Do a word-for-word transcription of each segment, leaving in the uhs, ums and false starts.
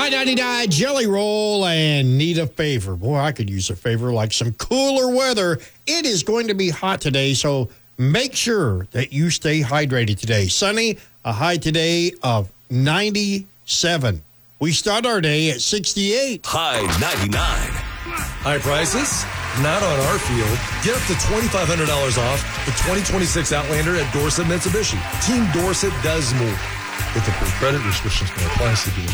I ninety-nine Jelly Roll and need a favor. Boy, I could use a favor like some cooler weather. It is going to be hot today, so make sure that you stay hydrated today. Sunny, a high today of ninety-seven. We start our day at sixty-eight. High ninety-nine. High prices? Not on our field. Get up to twenty-five hundred dollars off the twenty twenty-six Outlander at Dorset Mitsubishi. Team Dorset does more. With the credit restrictions can apply to the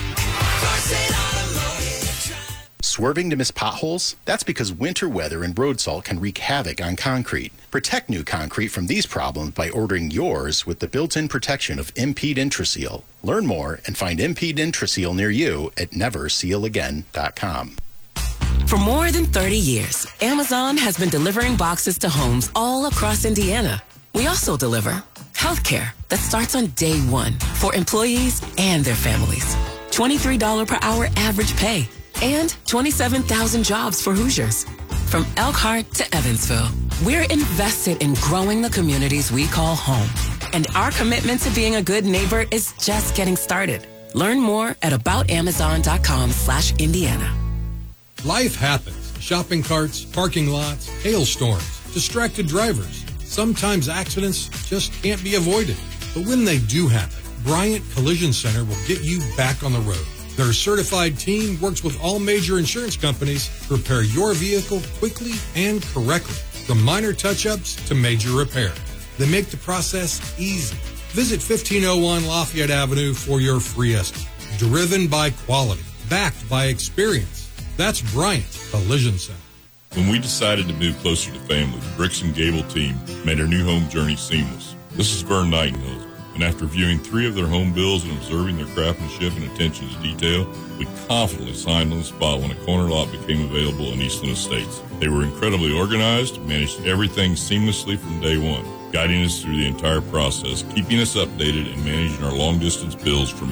Swerving to miss potholes? That's because winter weather and road salt can wreak havoc on concrete. Protect new concrete from these problems by ordering yours with the built-in protection of Impede Intraseal. Learn more and find Impede Intraseal near you at never seal again dot com. For more than thirty years, Amazon has been delivering boxes to homes all across Indiana. We also deliver healthcare that starts on day one for employees and their families. twenty-three dollars per hour average pay and twenty-seven thousand jobs for Hoosiers. From Elkhart to Evansville, we're invested in growing the communities we call home. And our commitment to being a good neighbor is just getting started. Learn more at about amazon dot com slash Indiana. Life happens. Shopping carts, parking lots, hailstorms, distracted drivers. Sometimes accidents just can't be avoided. But when they do happen, Bryant Collision Center will get you back on the road. Their certified team works with all major insurance companies to repair your vehicle quickly and correctly, from minor touch-ups to major repair. They make the process easy. Visit fifteen oh one Lafayette Avenue for your free estimate. Driven by quality, backed by experience. That's Bryant Collision Center. When we decided to move closer to family, the Bricks and Gable team made our new home journey seamless. This is Vern Nightingale, and after viewing three of their home builds and observing their craftsmanship and attention to detail, we confidently signed on the spot when a corner lot became available in Eastland Estates. They were incredibly organized, managed everything seamlessly from day one, guiding us through the entire process, keeping us updated and managing our long-distance builds from